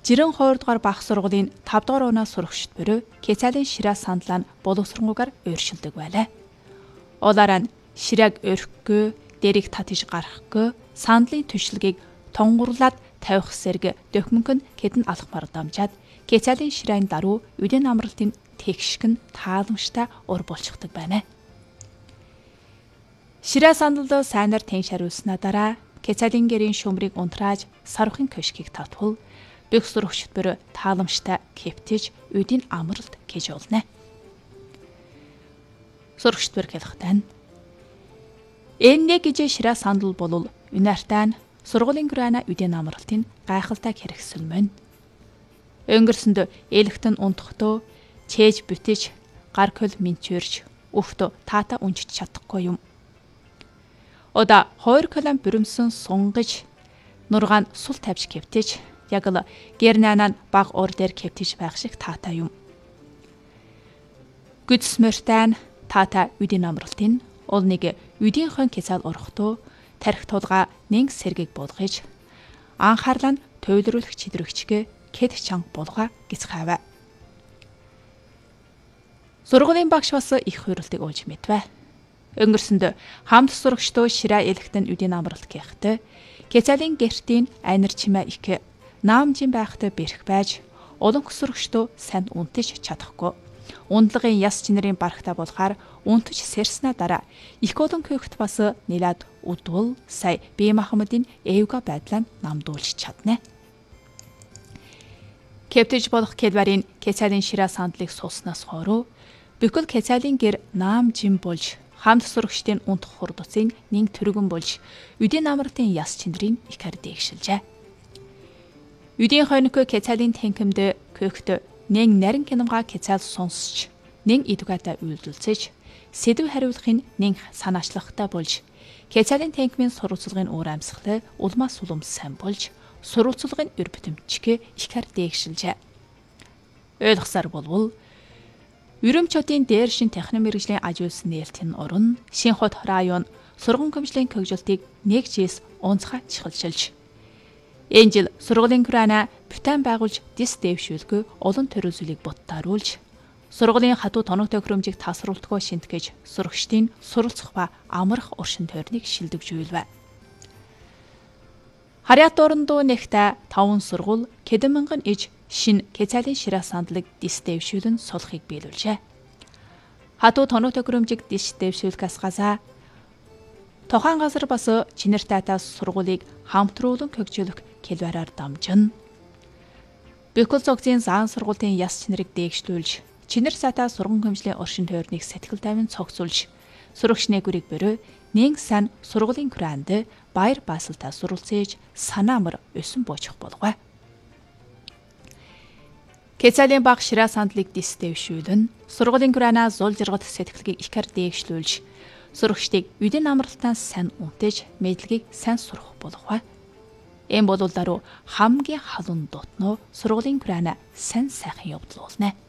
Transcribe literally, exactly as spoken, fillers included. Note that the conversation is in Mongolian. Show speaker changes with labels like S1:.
S1: жирэн хоёр дугаар бага сургуулийн тав дугаар унаа сурах шүтбэрөө Кецалийн шираа сандлаа нь боловсронгуугаар өөрчилдөг байлаа. Улаараа нь ширааг өрхгөө, дэрийг татиж гаргахгүй, сандлын түшилгийг тонгорлаад тавих зэрэг документ кэдэн алхмаар дамжаад Кецалийн ширааны даруй үдийн амралтын тэгшг нь тааламжтай ур болчихдог байна. Шираа сандалдоо сайнаар тэнш хариулснаа дараа Кецалийн гэрийн шумрыг унтрааж сарвахын кошкийг татвал бүх сурах шүтбэр тааламжтай кептэж үдийн амралт гэж болно. Сурах шүтбэр хэлэхтэн энэ гэж шираа сандал болол үнээртэн сургуулийн гүрана үдийн амралтын гайхалтай хэрэгсэл мөн. Өнгөрсөнд элэгтэн унтахдоо чээж бүтэж гар көл минчэрж өвтө таата унжиж чадахгүй юм. Ода хоёр колон бүрэмсэн сунгаж нургаан сул тавьж кептэж яг л гернанаа баг ор дээр кептэж байх шиг таата юм. Гүдсмөртэн таата үдийн амралтын ол нэг үдийн хон кецал орохдоо тарих тулга нэг сэргийг болгож анхаарлаа нь туйлруулах чидрэгчгээ кед чанга булга гисхаваа. Сургуулийн багш бас их хуйралтыг уулж мэдвэ. Өнгөрсөнд хамт сурагчдоо шираа элэгтэн үдийн амралт гэхтээ Кецалийн гэртийн айнар чимээ их наамжин байхтай бэрх байж олон сурагчдоо сайн унтаж чадахгүй. Ундлагын яс чинэрийн барахта болохоор унтаж сэрснэ дараа их олон хөвгт бас нэлээд удвал сая бие махбодын эвга байдлаа намдуулж чадна. Кептэж болох кедварын Кецалийн шираа сандлыг сууснаас хороо бүхэл Кецалийн гэр наамжин болж хамт сурагчдын унтах хурдцын нэг төргөн болж үдийн амралтын яс чиндрийн ихэр дээгшилжээ. Үдийн хойнокоо Кецалийн тэнхэмд көөхт нэг нарийн киномга Кецал сонсч нэг эдугата үйлдүүлсэж сэдв хариулахын нэг санаачлагтай болж Кецалийн тэнхмийн сурвалжлагын уур амьсгалаа улмаас улам сайн болж сурвалжлагын өр бүтэмчгээ ихэр дээгшилжээ. Ойлгосоор болвол Үрөмчөдийн дээршин техник мэргэжлийн ажуулсан нээлтийн орон Шинхот район сургууль хөмжлийн хөгжилтийг нэг жилс онцгой чихэлшилж энэ жил сургуулийн гүрана бүтэн байгуулж дис дэвшүүлгүй олон төрөл зүйлийг буттааруулж сургуулийн хатуу тоног тохиромжийг тасруулдаггүй шинтгэж сурагчдын суралцах ба амрах уршин тойрныг шилдэгжүүлвэ. Харьяат дурандуу нэгтэ таван сургууль Кэдэн мянган иж шин Кецалийн шираа сандлыг дис дэвшүүлэн сулахыг биелүүлжээ. Хатуу тоног тохиромжийг дис дэвшүүлэхээс газаа тухайн газар бас чинэр тайтаас сургуулийг хамтруулан хөгжүүлэх хэлбэрээр дамжин. Бүхэл зогцын заан сургуулийн яс чинэрийг дээгшлүүлж, чинэр сайтаа сургууль хөмжлийн оршин тойрныг сэтгэл тайван цогцолж, сурагч нэгүрийг бөрөө нэг сан сургуулийн гүрэнд баяр баасалтай суралцээж санаамар өсөн буучих болгоо. Кецалийн баг шираа сандлыг дис дэвшүүлэн сургуулийн гүрэнаа зул жаргал сэтгэлгийг ихэр дээгшлүүлж, сурагчдыг үдийн амралтаас сайн унтаж мэдлэгийг сайн сурах болгоо. Энэ бололдаруу хамгийн халуун дотноо сургуулийн гүрэнаа сайн сайхан явуулна.